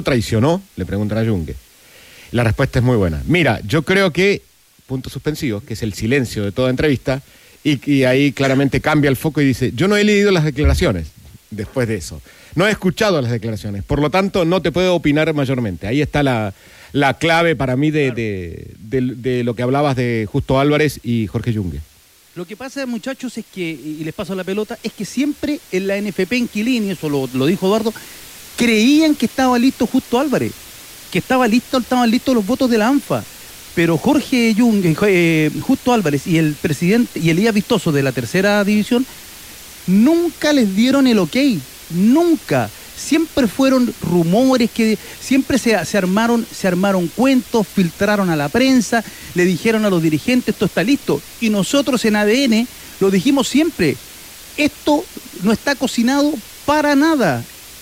traicionó? Le preguntan a Yungue. La respuesta es muy buena. Mira, yo creo que, puntos suspensivos, que es el silencio de toda entrevista, y ahí claramente cambia el foco y dice, yo no he leído las declaraciones después de eso. No he escuchado las declaraciones, por lo tanto no te puedo opinar mayormente. Ahí está la clave para mí de lo que hablabas de Justo Álvarez y Jorge Yungue. Lo que pasa, muchachos, es que, y les paso la pelota, es que siempre en la NFP en Quilín, y eso lo dijo Eduardo, creían que estaba listo Justo Álvarez, que estaban listos los votos de la ANFA. Pero Jorge Yungue, Justo Álvarez y el presidente y Elías Vistoso de la tercera división nunca les dieron el ok, nunca. Siempre fueron rumores, que siempre se armaron cuentos, filtraron a la prensa, le dijeron a los dirigentes, esto está listo. Y nosotros en ADN lo dijimos siempre, esto no está cocinado para nada.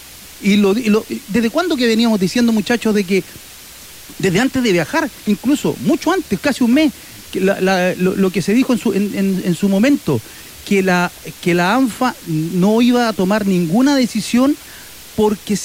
¿Desde cuándo que veníamos diciendo, muchachos, de que desde antes de viajar, incluso mucho antes, casi un mes, que lo que se dijo en su momento, que la ANFA no iba a tomar ninguna decisión porque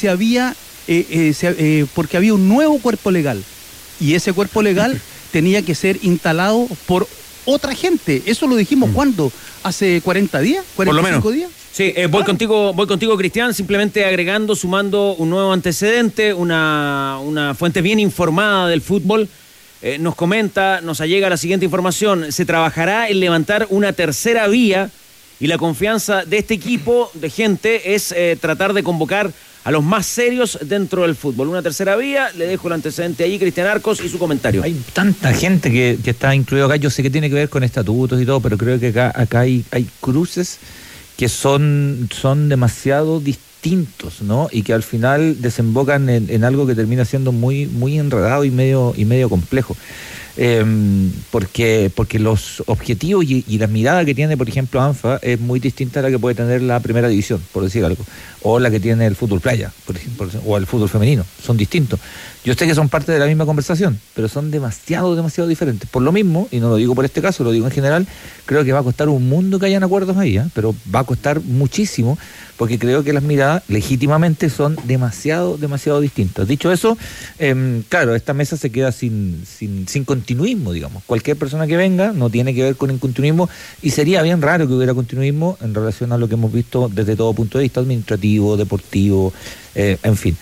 porque había un nuevo cuerpo legal, y ese cuerpo legal tenía que ser instalado por otra gente. Eso lo dijimos ¿cuándo? ¿Hace 40 días? ¿45 por lo menos. días? Sí, voy contigo, Cristian, simplemente agregando, sumando un nuevo antecedente, una fuente bien informada del fútbol. Nos comenta, nos allega la siguiente información: se trabajará en levantar una tercera vía, y la confianza de este equipo de gente es tratar de convocar a los más serios dentro del fútbol. Una tercera vía, le dejo el antecedente ahí, Cristian Arcos, y su comentario. Hay tanta gente que está incluido acá, yo sé que tiene que ver con estatutos y todo, pero creo que acá hay cruces que son demasiado distintos, ¿no? Y que al final desembocan en algo que termina siendo muy, muy enredado y medio complejo. Porque los objetivos y la mirada que tiene, por ejemplo, ANFA es muy distinta a la que puede tener la primera división, por decir algo, o la que tiene el fútbol playa, por ejemplo, o el fútbol femenino. Son distintos. Yo sé que son parte de la misma conversación, pero son demasiado diferentes. Por lo mismo, y no lo digo por este caso, lo digo en general, creo que va a costar un mundo que hayan acuerdos ahí, pero va a costar muchísimo, porque creo que las miradas legítimamente son demasiado distintas. Dicho eso, claro, esta mesa se queda sin continuismo, digamos. Cualquier persona que venga no tiene que ver con el continuismo, y sería bien raro que hubiera continuismo en relación a lo que hemos visto desde todo punto de vista administrativo, deportivo, en fin.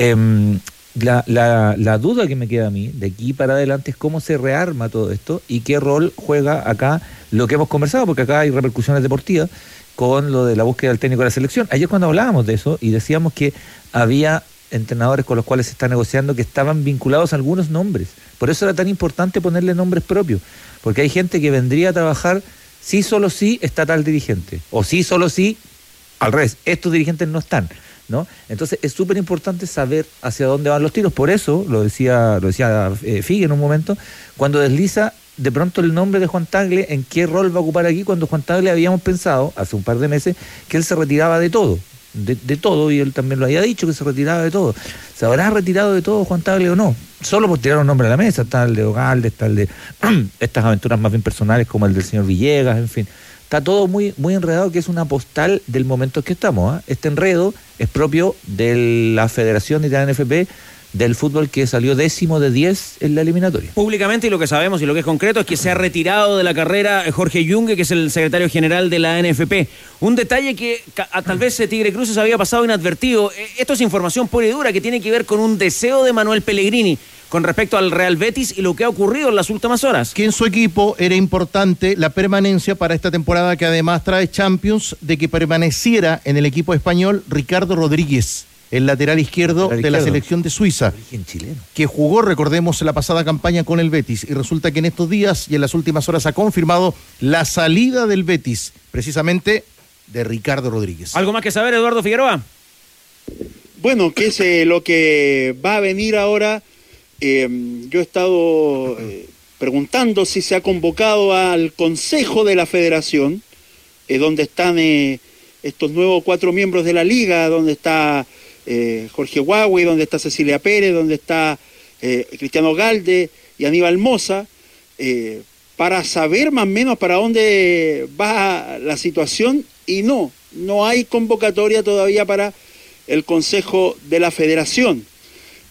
La duda que me queda a mí de aquí para adelante es cómo se rearma todo esto y qué rol juega acá lo que hemos conversado, porque acá hay repercusiones deportivas con lo de la búsqueda del técnico de la selección. Ayer cuando hablábamos de eso y decíamos que había entrenadores con los cuales se está negociando que estaban vinculados a algunos nombres, por eso era tan importante ponerle nombres propios, porque hay gente que vendría a trabajar sí, solo sí está tal dirigente, o sí, solo sí, al revés, estos dirigentes no están, ¿no? Entonces es súper importante saber hacia dónde van los tiros. Por eso, lo decía Figue en un momento, cuando desliza de pronto el nombre de Juan Tagle, en qué rol va a ocupar aquí, cuando Juan Tagle habíamos pensado hace un par de meses que él se retiraba de todo, de todo, y él también lo había dicho, que se retiraba de todo. ¿Se habrá retirado de todo Juan Tagle o no? Solo por tirar un nombre a la mesa. Está el de Ogalde, está el de estas aventuras más bien personales como el del señor Villegas, en fin. Está todo muy, muy enredado, que es una postal del momento en que estamos, ¿eh? Este enredo es propio de la Federación y de la NFP, del fútbol, que salió 10º de 10 en la eliminatoria. Públicamente, y lo que sabemos y lo que es concreto es que se ha retirado de la carrera Jorge Yungue, que es el secretario general de la NFP. Un detalle que tal vez Tigre Cruces había pasado inadvertido. Esto es información pura y dura que tiene que ver con un deseo de Manuel Pellegrini con respecto al Real Betis y lo que ha ocurrido en las últimas horas. Que en su equipo era importante la permanencia para esta temporada, que además trae Champions, de que permaneciera en el equipo español Ricardo Rodríguez, el lateral izquierdo de la selección de Suiza, que jugó, recordemos, la pasada campaña con el Betis, y resulta que en estos días y en las últimas horas ha confirmado la salida del Betis, precisamente de Ricardo Rodríguez. ¿Algo más que saber, Eduardo Figueroa? Bueno, que es lo que va a venir ahora. Yo he estado preguntando si se ha convocado al Consejo de la Federación, donde están estos nuevos 4 miembros de la Liga, donde está Jorge Huawei, donde está Cecilia Pérez, donde está Cristiano Galde y Aníbal Moza, para saber más o menos para dónde va la situación, y no hay convocatoria todavía para el Consejo de la Federación.